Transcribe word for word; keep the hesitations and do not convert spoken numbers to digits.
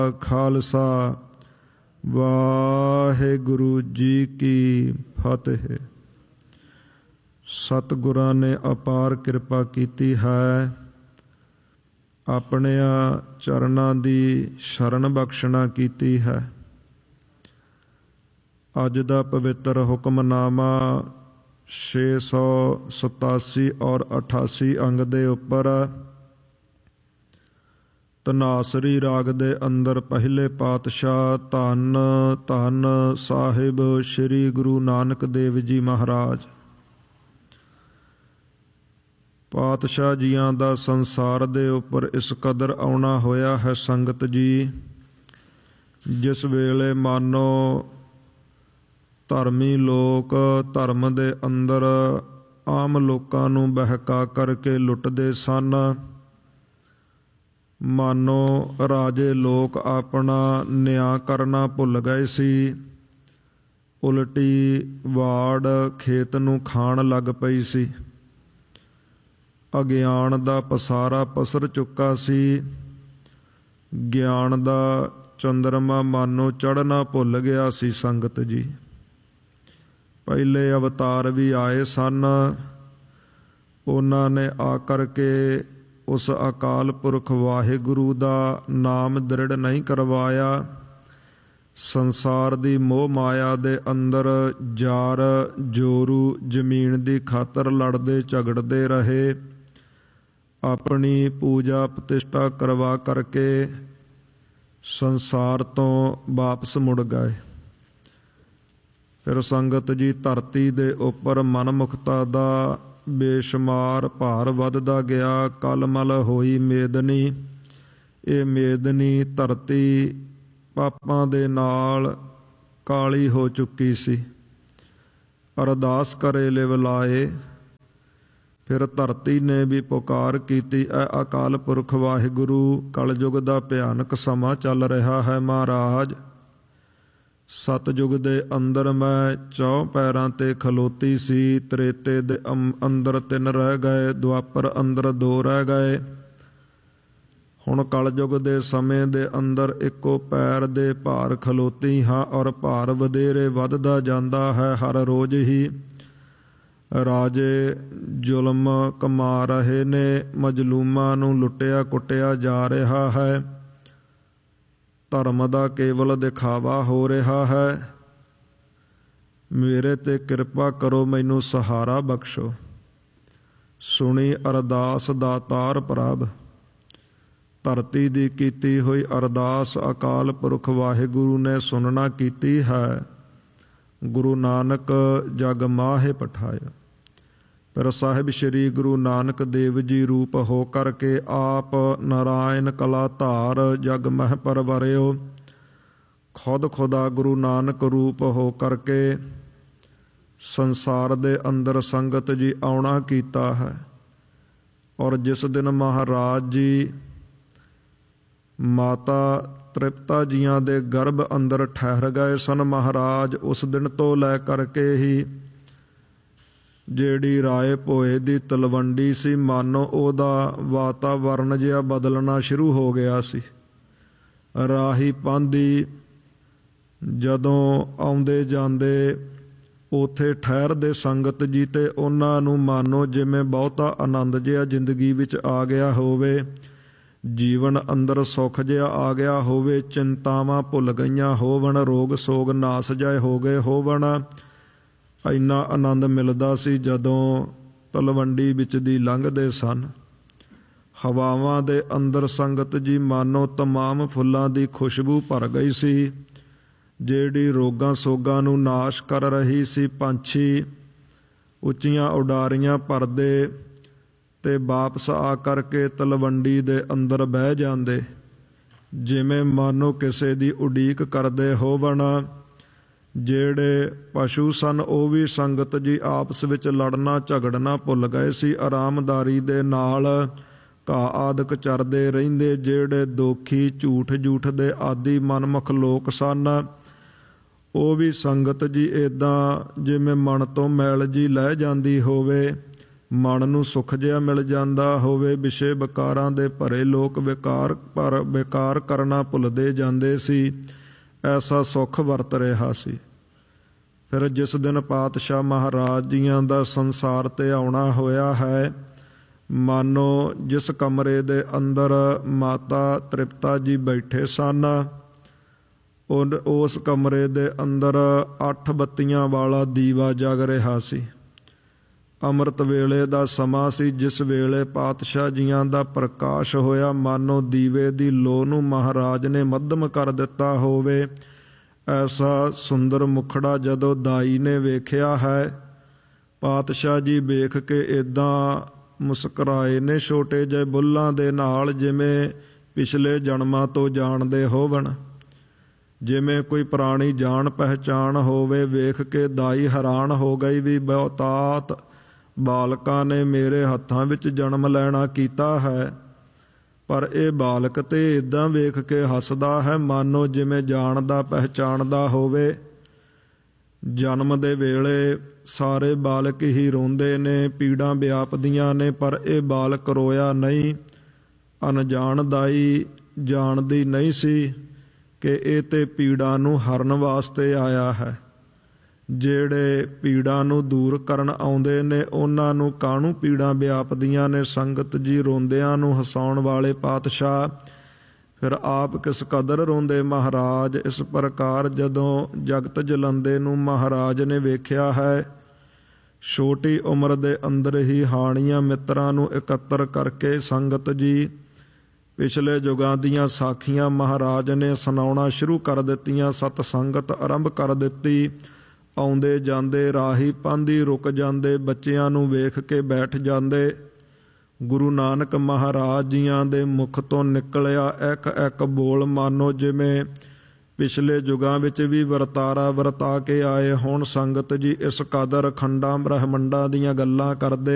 ਖਾਲਸਾ ਵਾਹਿਗੁਰੂ ਜੀ ਕੀ ਫਤਿਹ। ਸਤਿਗੁਰਾਂ ਨੇ ਅਪਾਰ ਕਿਰਪਾ ਕੀਤੀ ਹੈ। ਆਪਣਿਆਂ ਚਰਨਾਂ ਦੀ ਸ਼ਰਨ ਬਖਸ਼ਣਾ ਕੀਤੀ ਹੈ। ਅੱਜ ਦਾ ਪਵਿੱਤਰ ਹੁਕਮਨਾਮਾ ਛੇ ਸੌ ਸਤਾਸੀ ਔਰ ਅਠਾਸੀ ਅੰਗ ਦੇ ਉੱਪਰ ਧਨਾਸਰੀ ਰਾਗ ਦੇ ਅੰਦਰ ਪਹਿਲੇ ਪਾਤਸ਼ਾਹ ਧੰਨ ਧੰਨ ਸਾਹਿਬ ਸ੍ਰੀ ਗੁਰੂ ਨਾਨਕ ਦੇਵ ਜੀ ਮਹਾਰਾਜ ਪਾਤਸ਼ਾਹ ਜੀਆਂ ਦਾ ਸੰਸਾਰ ਦੇ ਉੱਪਰ ਇਸ ਕਦਰ ਆਉਣਾ ਹੋਇਆ ਹੈ। ਸੰਗਤ ਜੀ, ਜਿਸ ਵੇਲੇ ਮਾਨੋ ਧਰਮੀ ਲੋਕ ਧਰਮ ਦੇ ਅੰਦਰ ਆਮ ਲੋਕਾਂ ਨੂੰ ਬਹਿਕਾ ਕਰਕੇ ਲੁੱਟਦੇ ਸਨ, ਮਾਨੋ ਰਾਜੇ ਲੋਕ ਆਪਣਾ ਨਿਆਂ ਕਰਨਾ ਭੁੱਲ ਗਏ ਸੀ, ਉਲਟੀ ਵਾੜ ਖੇਤ ਨੂੰ ਖਾਣ ਲੱਗ ਪਈ ਸੀ। ਅਗਿਆਨ ਦਾ ਪਸਾਰਾ ਪਸਰ ਚੁੱਕਾ ਸੀ। ਗਿਆਨ ਦਾ ਚੰਦਰਮਾ ਮਾਨੋ ਚੜ੍ਹਨਾ ਭੁੱਲ ਗਿਆ ਸੀ। ਸੰਗਤ ਜੀ, ਪਹਿਲੇ ਅਵਤਾਰ ਵੀ ਆਏ ਸਨ, ਉਹਨਾਂ ਨੇ ਆ ਕਰਕੇ ਉਸ ਅਕਾਲ ਪੁਰਖ ਵਾਹਿਗੁਰੂ ਦਾ ਨਾਮ ਦ੍ਰਿੜ ਨਹੀਂ ਕਰਵਾਇਆ। ਸੰਸਾਰ ਦੀ ਮੋਹ ਮਾਇਆ ਦੇ ਅੰਦਰ ਜਾਰ ਜੋਰੂ ਜ਼ਮੀਨ ਦੀ ਖਾਤਰ ਲੜਦੇ ਝਗੜਦੇ ਰਹੇ। ਆਪਣੀ ਪੂਜਾ ਪ੍ਰਤਿਸ਼ਠਾ ਕਰਵਾ ਕਰਕੇ ਸੰਸਾਰ ਤੋਂ ਵਾਪਸ ਮੁੜ ਗਏ। ਫਿਰ ਸੰਗਤ ਜੀ, ਧਰਤੀ ਦੇ ਉੱਪਰ ਮਨਮੁਖਤਾ ਦਾ ਬੇਸ਼ੁਮਾਰ ਭਾਰ ਵੱਧਦਾ ਗਿਆ। ਕਲਮਲ ਹੋਈ ਮੇਦਨੀ। ਇਹ ਮੇਦਨੀ ਧਰਤੀ ਪਾਪਾਂ ਦੇ ਨਾਲ ਕਾਲੀ ਹੋ ਚੁੱਕੀ ਸੀ। ਅਰਦਾਸ ਕਰੇ ਲਿਵ ਲਾਏ। ਫਿਰ ਧਰਤੀ ਨੇ ਵੀ ਪੁਕਾਰ ਕੀਤੀ, ਐ ਅਕਾਲ ਪੁਰਖ ਵਾਹਿਗੁਰੂ, ਕਲਯੁਗ ਦਾ ਭਿਆਨਕ ਸਮਾਂ ਚੱਲ ਰਿਹਾ ਹੈ ਮਹਾਰਾਜ। ਸਤਯੁਗ ਦੇ ਅੰਦਰ ਮੈਂ ਚੌ ਪੈਰਾਂ ਤੇ ਖਲੋਤੀ ਸੀ। ਤ੍ਰੇਤੇ ਦੇ ਅੰਦਰ ਤਿੰਨ ਰਹਿ ਗਏ, ਦੁਆਪਰ ਅੰਦਰ ਦੋ ਰਹਿ ਗਏ। ਹੁਣ ਕਲਯੁਗ ਦੇ ਸਮੇਂ ਦੇ ਅੰਦਰ ਇੱਕੋ ਪੈਰ ਦੇ ਭਾਰ ਖਲੋਤੀ ਹਾਂ, ਔਰ ਭਾਰ ਵਧੇਰੇ ਵੱਧਦਾ ਜਾਂਦਾ ਹੈ। ਹਰ ਰੋਜ਼ ਹੀ ਰਾਜੇ ਜ਼ੁਲਮ ਕਮਾ ਰਹੇ ਨੇ, ਮਜ਼ਲੂਮਾਂ ਨੂੰ ਲੁੱਟਿਆ ਕੁੱਟਿਆ ਜਾ ਰਿਹਾ ਹੈ। ਧਰਮ ਦਾ ਕੇਵਲ ਦਿਖਾਵਾ ਹੋ ਰਿਹਾ ਹੈ। ਮੇਰੇ ਤੇ ਕਿਰਪਾ ਕਰੋ, ਮੈਨੂੰ ਸਹਾਰਾ ਬਖਸ਼ੋ। ਸੁਣੀ ਅਰਦਾਸ ਦਾਤਾਰ ਪ੍ਰਭ। ਧਰਤੀ ਦੀ ਕੀਤੀ ਹੋਈ ਅਰਦਾਸ ਅਕਾਲ ਪੁਰਖ ਵਾਹਿਗੁਰੂ ਨੇ ਸੁਣਨਾ ਕੀਤੀ ਹੈ। ਗੁਰੂ ਨਾਨਕ ਜਗ ਮਾਹੇ ਪਠਾਇਆ। ਫਿਰ ਸਾਹਿਬ ਸ਼੍ਰੀ ਗੁਰੂ ਨਾਨਕ ਦੇਵ ਜੀ ਰੂਪ ਹੋ ਕਰਕੇ ਆਪ ਨਾਰਾਇਣ ਕਲਾ ਧਾਰ ਜਗ ਮਹਿ ਪਰਵਰਿਓ। ਖੁਦ ਖੁਦਾ ਗੁਰੂ ਨਾਨਕ ਰੂਪ ਹੋ ਕਰਕੇ ਸੰਸਾਰ ਦੇ ਅੰਦਰ ਸੰਗਤ ਜੀ ਆਉਣਾ ਕੀਤਾ ਹੈ। ਔਰ ਜਿਸ ਦਿਨ ਮਹਾਰਾਜ ਜੀ ਮਾਤਾ ਤ੍ਰਿਪਤਾ ਜੀਆਂ ਦੇ ਗਰਭ ਅੰਦਰ ਠਹਿਰ ਗਏ ਸਨ, ਮਹਾਰਾਜ ਉਸ ਦਿਨ ਤੋਂ ਲੈ ਕਰਕੇ ਹੀ ਜਿਹੜੀ ਰਾਏ ਭੋਏ ਦੀ ਤਲਵੰਡੀ ਸੀ, ਮਾਨੋ ਉਹਦਾ ਵਾਤਾਵਰਨ ਜਿਹਾ ਬਦਲਣਾ ਸ਼ੁਰੂ ਹੋ ਗਿਆ ਸੀ। ਰਾਹੀ ਪਾਂਧੀ ਜਦੋਂ ਆਉਂਦੇ ਜਾਂਦੇ ਉੱਥੇ ਠਹਿਰਦੇ ਸੰਗਤ ਜੀ, ਤੇ ਉਹਨਾਂ ਨੂੰ ਮਾਨੋ ਜਿਵੇਂ ਬਹੁਤਾ ਆਨੰਦ ਜਿਹਾ ਜ਼ਿੰਦਗੀ ਵਿੱਚ ਆ ਗਿਆ ਹੋਵੇ, ਜੀਵਨ ਅੰਦਰ ਸੁੱਖ ਜਿਹਾ ਆ ਗਿਆ ਹੋਵੇ, ਚਿੰਤਾਵਾਂ ਭੁੱਲ ਗਈਆਂ ਹੋਵਣ, ਰੋਗ ਸੋਗ ਨਾਸ ਜਾਏ ਹੋ ਗਏ ਹੋਵਣ। ਇੰਨਾ ਆਨੰਦ ਮਿਲਦਾ ਸੀ ਜਦੋਂ ਤਲਵੰਡੀ ਵਿੱਚ ਦੀ ਲੰਘਦੇ ਸਨ। ਹਵਾਵਾਂ ਦੇ ਅੰਦਰ ਸੰਗਤ ਜੀ ਮਾਨੋ ਤਮਾਮ ਫੁੱਲਾਂ ਦੀ ਖੁਸ਼ਬੂ ਭਰ ਗਈ ਸੀ, ਜਿਹੜੀ ਰੋਗਾਂ ਸੋਗਾਂ ਨੂੰ ਨਾਸ਼ ਕਰ ਰਹੀ ਸੀ। ਪੰਛੀ ਉੱਚੀਆਂ ਉਡਾਰੀਆਂ ਭਰਦੇ ਤੇ ਵਾਪਸ ਆ ਕਰਕੇ ਤਲਵੰਡੀ ਦੇ ਅੰਦਰ ਬਹਿ ਜਾਂਦੇ, ਜਿਵੇਂ ਮਾਨੋ ਕਿਸੇ ਦੀ ਉਡੀਕ ਕਰਦੇ ਹੋਵਣ। ਜਿਹੜੇ ਪਸ਼ੂ ਸਨ ਉਹ ਵੀ ਸੰਗਤ ਜੀ ਆਪਸ ਵਿੱਚ ਲੜਨਾ ਝਗੜਨਾ ਭੁੱਲ ਗਏ ਸੀ। ਆਰਾਮਦਾਰੀ ਦੇ ਨਾਲ ਘਾਹ ਆਦਿਕ ਚਰਦੇ ਰਹਿੰਦੇ। ਜਿਹੜੇ ਦੋਖੀ ਝੂਠ ਝੂਠ ਦੇ ਆਦਿ ਮਨਮੁਖ ਲੋਕ ਸਨ, ਉਹ ਵੀ ਸੰਗਤ ਜੀ ਇੱਦਾਂ ਜਿਵੇਂ ਮਨ ਤੋਂ ਮੈਲ ਜੀ ਲਹਿ ਜਾਂਦੀ ਹੋਵੇ, ਮਨ ਨੂੰ ਸੁੱਖ ਜਿਹਾ ਮਿਲ ਜਾਂਦਾ ਹੋਵੇ। ਵਿਸ਼ੇ ਵਿਕਾਰਾਂ ਦੇ ਭਰੇ ਲੋਕ ਵਿਕਾਰ ਪਰ ਵਿਕਾਰ ਕਰਨਾ ਭੁੱਲਦੇ ਜਾਂਦੇ ਸੀ। ਐਸਾ ਸੁੱਖ ਵਰਤ ਰਿਹਾ ਸੀ। ਫਿਰ ਜਿਸ ਦਿਨ ਪਾਤਸ਼ਾਹ ਮਹਾਰਾਜ ਜੀਆਂ ਦਾ ਸੰਸਾਰ 'ਤੇ ਆਉਣਾ ਹੋਇਆ ਹੈ, ਮਾਨੋ ਜਿਸ ਕਮਰੇ ਦੇ ਅੰਦਰ ਮਾਤਾ ਤ੍ਰਿਪਤਾ ਜੀ ਬੈਠੇ ਸਨ, ਉਸ ਕਮਰੇ ਦੇ ਅੰਦਰ ਅੱਠ ਬੱਤੀਆਂ ਵਾਲਾ ਦੀਵਾ ਜਗ ਰਿਹਾ ਸੀ। ਅੰਮ੍ਰਿਤ ਵੇਲੇ ਦਾ ਸਮਾਂ ਸੀ, ਜਿਸ ਵੇਲੇ ਪਾਤਸ਼ਾਹ ਜੀਆਂ ਦਾ ਪ੍ਰਕਾਸ਼ ਹੋਇਆ। ਮਾਨੋ ਦੀਵੇ ਦੀ ਲੋ ਨੂੰ ਮਹਾਰਾਜ ਨੇ ਮੱਧਮ ਕਰ ਦਿੱਤਾ ਹੋਵੇ। ਐਸਾ ਸੁੰਦਰ ਮੁਖੜਾ ਜਦੋਂ ਦਾਈ ਨੇ ਵੇਖਿਆ ਹੈ, ਪਾਤਸ਼ਾਹ ਜੀ ਵੇਖ ਕੇ ਇੱਦਾਂ ਮੁਸਕਰਾਏ ਨੇ ਛੋਟੇ ਜਿਹੇ ਬੁੱਲ੍ਹਾਂ ਦੇ ਨਾਲ, ਜਿਵੇਂ ਪਿਛਲੇ ਜਨਮਾਂ ਤੋਂ ਜਾਣਦੇ ਹੋਵਣ, ਜਿਵੇਂ ਕੋਈ ਪੁਰਾਣੀ ਜਾਣ ਪਹਿਚਾਣ ਹੋਵੇ। ਵੇਖ ਕੇ ਦਾਈ ਹੈਰਾਨ ਹੋ ਗਈ ਵੀ ਬਹੁਤਾਤ ਬਾਲਕਾਂ ਨੇ ਮੇਰੇ ਹੱਥਾਂ ਵਿੱਚ ਜਨਮ ਲੈਣਾ ਕੀਤਾ ਹੈ, ਪਰ ਇਹ ਬਾਲਕ ਤੇ ਇੱਦਾਂ ਵੇਖ ਕੇ ਹੱਸਦਾ ਹੈ, ਮਾਨੋ ਜਿਵੇਂ ਜਾਣਦਾ ਪਹਿਚਾਣਦਾ ਹੋਵੇ। ਜਨਮ ਦੇ ਵੇਲੇ ਸਾਰੇ ਬਾਲਕ ਹੀ ਰੋਂਦੇ ਨੇ, ਪੀੜਾਂ ਵਿਆਪਦੀਆਂ ਨੇ, ਪਰ ਇਹ ਬਾਲਕ ਰੋਇਆ ਨਹੀਂ। ਅਣਜਾਣ ਦਾਈ ਜਾਣਦੀ ਨਹੀਂ ਸੀ ਕਿ ਇਹ ਤੇ ਪੀੜਾਂ ਨੂੰ ਹਰਨ ਵਾਸਤੇ ਆਇਆ ਹੈ। ਜਿਹੜੇ ਪੀੜਾਂ ਨੂੰ ਦੂਰ ਕਰਨ ਆਉਂਦੇ ਨੇ, ਉਹਨਾਂ ਨੂੰ ਕਾਹਨੂੰ ਪੀੜਾਂ ਵਿਆਪਦੀਆਂ ਨੇ। ਸੰਗਤ ਜੀ ਰੋਂਦਿਆਂ ਨੂੰ ਹਸਾਉਣ ਵਾਲੇ ਪਾਤਸ਼ਾਹ ਫਿਰ ਆਪ ਕਿਸ ਕਦਰ ਰੋਂਦੇ ਮਹਾਰਾਜ। ਇਸ ਪ੍ਰਕਾਰ ਜਦੋਂ ਜਗਤ ਜਲੰਦੇ ਨੂੰ ਮਹਾਰਾਜ ਨੇ ਵੇਖਿਆ ਹੈ, ਛੋਟੀ ਉਮਰ ਦੇ ਅੰਦਰ ਹੀ ਹਾਣੀਆਂ ਮਿੱਤਰਾਂ ਨੂੰ ਇਕੱਤਰ ਕਰਕੇ ਸੰਗਤ ਜੀ ਪਿਛਲੇ ਯੁਗਾਂ ਦੀਆਂ ਸਾਖੀਆਂ ਮਹਾਰਾਜ ਨੇ ਸੁਣਾਉਣਾ ਸ਼ੁਰੂ ਕਰ ਦਿੱਤੀਆਂ। ਸਤ ਸੰਗਤ ਆਰੰਭ ਕਰ ਦਿੱਤੀ। ਆਉਂਦੇ ਜਾਂਦੇ ਰਾਹੀ ਪਾਂਧੀ ਰੁਕ ਜਾਂਦੇ, ਬੱਚਿਆਂ ਨੂੰ ਵੇਖ ਕੇ ਬੈਠ ਜਾਂਦੇ। ਗੁਰੂ ਨਾਨਕ ਮਹਾਰਾਜ ਜੀਆਂ ਦੇ ਮੁਖ ਤੋਂ ਨਿਕਲਿਆ ਇੱਕ ਇੱਕ ਬੋਲ, ਮਾਨੋ ਜਿਵੇਂ ਪਿਛਲੇ ਯੁਗਾਂ ਵਿੱਚ ਵੀ ਵਰਤਾਰਾ ਵਰਤਾ ਕੇ ਆਏ ਹੁਣ। ਸੰਗਤ ਜੀ ਇਸ ਕਦਰ ਖੰਡਾਂ ਬ੍ਰਹਮੰਡਾਂ ਦੀਆਂ ਗੱਲਾਂ ਕਰਦੇ